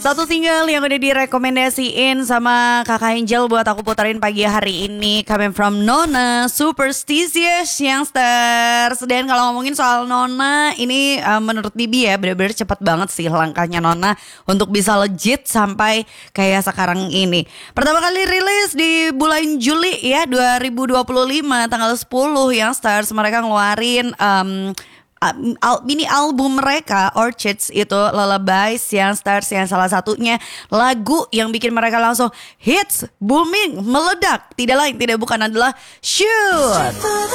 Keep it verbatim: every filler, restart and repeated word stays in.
Satu single yang udah direkomendasiin sama Kakak Angel buat aku puterin pagi hari ini, coming from Nona, Superstitious Youngsters. Dan kalau ngomongin soal Nona, ini uh, menurut Bibi ya bener-bener cepet banget sih langkahnya Nona untuk bisa legit sampai kayak sekarang ini. Pertama kali rilis di bulan Juli ya dua ribu dua puluh lima, tanggal sepuluh Youngsters mereka ngeluarin um, Al- mini album mereka Orchids itu Lullabies Youngsters, yang salah satunya lagu yang bikin mereka langsung hits, booming, meledak, tidak lain tidak bukan adalah Shoot.